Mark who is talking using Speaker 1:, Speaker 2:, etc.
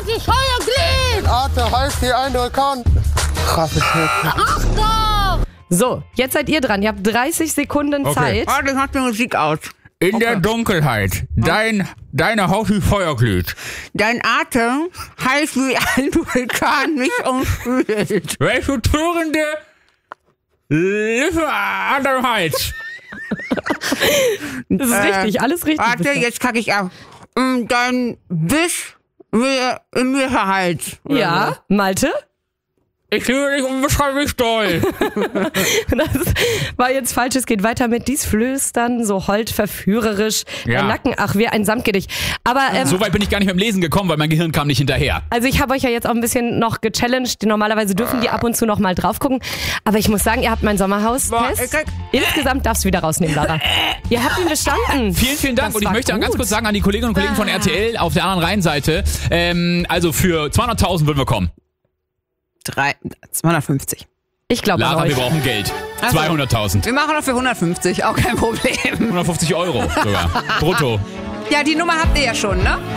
Speaker 1: die Feuerglied!
Speaker 2: Arte heißt die eine kann. Krasses Mädchen.
Speaker 1: Achtung!
Speaker 3: So, jetzt seid ihr dran. Ihr habt 30 Sekunden Zeit.
Speaker 4: Warte, ich mach die Musik aus.
Speaker 5: In der Dunkelheit, deine Haut wie Feuerglüht.
Speaker 4: Dein Atem heiß wie ein Vulkan mich umspült.
Speaker 5: Welche türende Lippe an deinem Hals?
Speaker 3: Das ist richtig, alles richtig.
Speaker 4: Warte,
Speaker 3: bisher.
Speaker 4: jetzt kacke ich ab. Dein Biss mir in mir verheizt.
Speaker 3: Ja, Malte?
Speaker 5: Ich liebe dich unbeschreiblich doll.
Speaker 3: Das war jetzt falsch. Es geht weiter mit dies Flüstern, so hold verführerisch.
Speaker 5: Ja.
Speaker 3: Der Nacken, ach, wie ein Samtgedicht. Aber,
Speaker 5: So weit bin ich gar nicht beim Lesen gekommen, weil mein Gehirn kam nicht hinterher.
Speaker 3: also ich habe euch ja jetzt auch ein bisschen noch gechallenged. Normalerweise dürfen die ab und zu noch mal drauf gucken. Aber ich muss sagen, ihr habt mein Sommerhaus-Test. Insgesamt darfst du wieder rausnehmen, Lara. Ihr habt ihn bestanden.
Speaker 5: Vielen, vielen Dank.
Speaker 3: Das
Speaker 5: Und ich
Speaker 3: war
Speaker 5: möchte
Speaker 3: gut.
Speaker 5: ganz kurz sagen an die Kolleginnen und Kollegen von RTL auf der anderen Rheinseite, also für 200.000 würden wir kommen.
Speaker 4: 250.
Speaker 3: Ich glaube an
Speaker 5: Lara,
Speaker 3: euch.
Speaker 5: wir brauchen Geld.
Speaker 4: Ach so.
Speaker 5: 200.000.
Speaker 4: Wir machen noch für 150, auch kein Problem.
Speaker 5: 150 Euro sogar. Brutto.
Speaker 4: Ja, die Nummer habt ihr ja schon, ne?